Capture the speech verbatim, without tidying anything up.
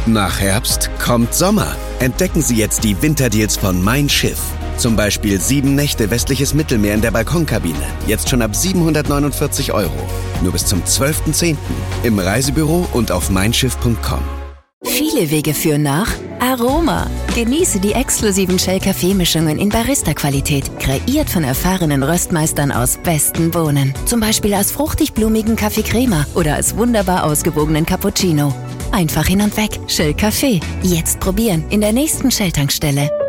Nach Herbst kommt Sommer. Entdecken Sie jetzt die Winterdeals von Mein Schiff. Zum Beispiel sieben Nächte westliches Mittelmeer in der Balkonkabine. Jetzt schon ab siebenhundertneunundvierzig Euro. Nur bis zum zwölften zehnten im Reisebüro und auf mein schiff punkt com. Viele Wege führen nach Aroma. Genieße die exklusiven Shell-Kaffeemischungen in Barista-Qualität, kreiert von erfahrenen Röstmeistern aus besten Bohnen. Zum Beispiel als fruchtig-blumigen Kaffee Crema oder als wunderbar ausgewogenen Cappuccino. Einfach hin und weg. Shell Kaffee. Jetzt probieren in der nächsten Shell-Tankstelle.